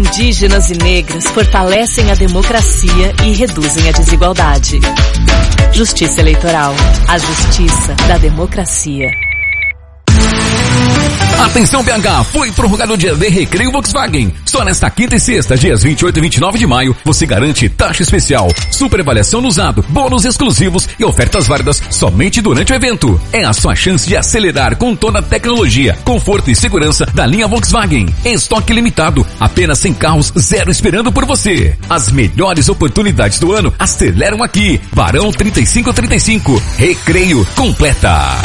indígenas e negras fortalecem a democracia e reduzem a desigualdade. Justiça Eleitoral. A justiça da democracia. Atenção BH, foi prorrogado o dia de recreio Volkswagen. Só nesta quinta e sexta, dias 28 e 29 de maio, você garante taxa especial, super avaliação no usado, bônus exclusivos e ofertas válidas somente durante o evento. É a sua chance de acelerar com toda a tecnologia, conforto e segurança da linha Volkswagen. Em estoque limitado, apenas 100 carros zero esperando por você. As melhores oportunidades do ano aceleram aqui. Barão 3535, recreio completa.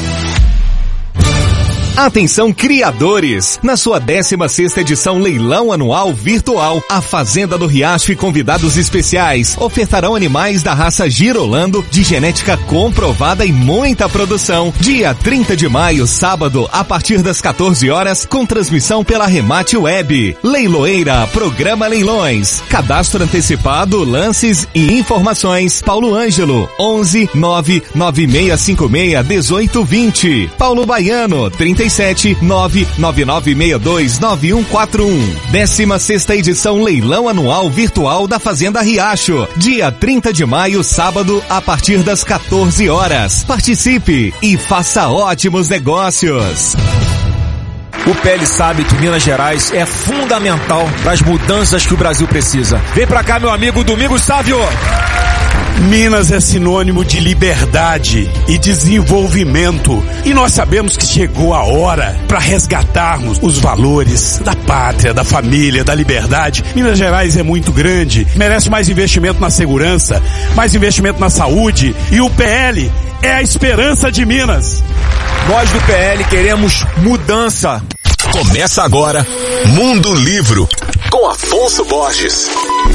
Atenção criadores! Na sua 16ª edição Leilão Anual Virtual, a Fazenda do Riacho e convidados especiais ofertarão animais da raça Girolando, de genética comprovada e muita produção. Dia 30 de maio, sábado, a partir das 14 horas, com transmissão pela Remate Web. Leiloeira, Programa Leilões. Cadastro antecipado, lances e informações. Paulo Ângelo, 11 99656 1820. Paulo Baiano, 37 99962 9141. 16ª edição Leilão Anual Virtual da Fazenda Riacho. Dia 30 de maio, sábado, a partir das 14 horas. Participe e faça ótimos negócios. O PL sabe que Minas Gerais é fundamental para as mudanças que o Brasil precisa. Vem pra cá, meu amigo Domingos Sávio. Minas é sinônimo de liberdade e desenvolvimento. E nós sabemos que chegou a hora para resgatarmos os valores da pátria, da família, da liberdade. Minas Gerais é muito grande, merece mais investimento na segurança, mais investimento na saúde. E o PL é a esperança de Minas. Nós do PL queremos mudança. Começa agora Mundo Livro, com Afonso Borges.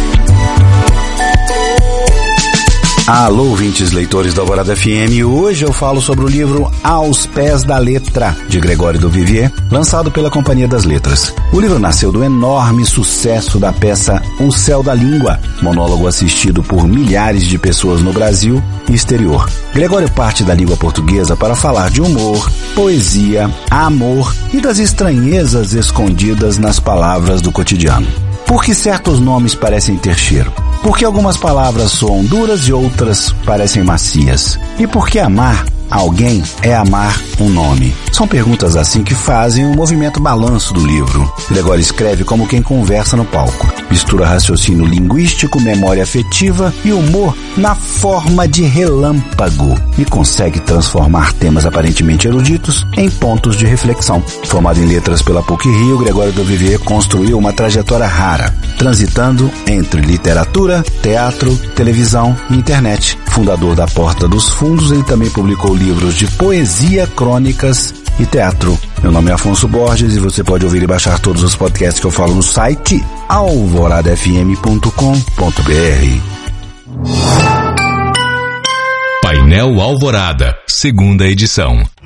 Alô, ouvintes leitores da Alvorada FM, hoje eu falo sobre o livro Aos Pés da Letra, de Gregório do Vivier, lançado pela Companhia das Letras. O livro nasceu do enorme sucesso da peça O Céu da Língua, monólogo assistido por milhares de pessoas no Brasil e exterior. Gregório parte da língua portuguesa para falar de humor, poesia, amor e das estranhezas escondidas nas palavras do cotidiano. Por que certos nomes parecem ter cheiro? Por que algumas palavras soam duras e outras parecem macias? E por que amar alguém é amar um nome? São perguntas assim que fazem o movimento balanço do livro. Gregório escreve como quem conversa no palco. Mistura raciocínio linguístico, memória afetiva e humor na forma de relâmpago e consegue transformar temas aparentemente eruditos em pontos de reflexão. Formado em letras pela PUC-Rio, Gregório do Vivier construiu uma trajetória rara, transitando entre literatura, teatro, televisão e internet. Fundador da Porta dos Fundos, ele também publicou livros de poesia, crônicas e teatro. Meu nome é Afonso Borges e você pode ouvir e baixar todos os podcasts que eu falo no site alvoradafm.com.br. Painel Alvorada, segunda edição.